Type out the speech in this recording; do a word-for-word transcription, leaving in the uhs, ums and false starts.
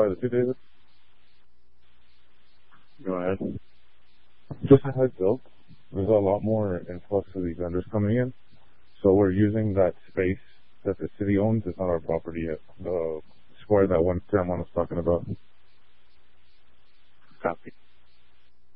Tyler the David. Go ahead. Just a heads up, there's a lot more influx of these vendors coming in, so we're using that space that the city owns. It's not our property yet. The square that one Sam was talking about. Copy.